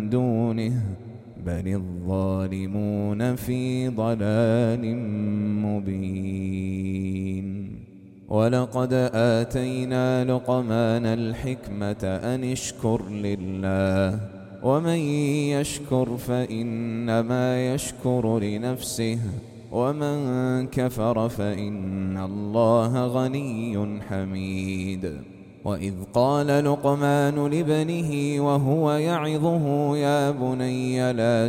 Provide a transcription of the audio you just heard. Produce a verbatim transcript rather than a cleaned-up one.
دونه بل الظالمون في ضلال مبين. ولقد آتينا لقمان الحكمة أن اشكر لله ومن يشكر فإنما يشكر لنفسه ومن كفر فإن الله غني حميد. وإذ قال لقمان لابنه وهو يعظه يا بني لا